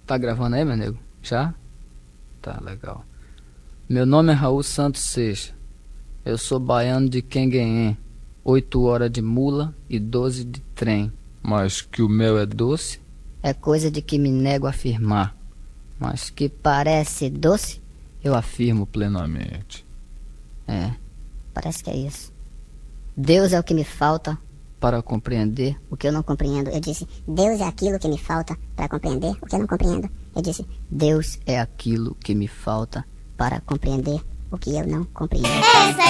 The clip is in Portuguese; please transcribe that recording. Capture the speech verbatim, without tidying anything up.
Tá gravando aí, meu nego? Já? Tá, legal. Meu nome é Raul Santos Seixas. Eu sou baiano de Quenguenhém. Oito horas de mula e doze de trem. Mas que o mel é doce? É coisa de que me nego a afirmar. Mas que Parece doce? eu afirmo plenamente. É, parece que é isso. Deus é o que me falta Para compreender, o que eu não compreendo. Eu disse, Deus é aquilo que me falta para compreender o que eu não compreendo. Eu disse, Deus é aquilo que me falta para compreender o que eu não compreendo.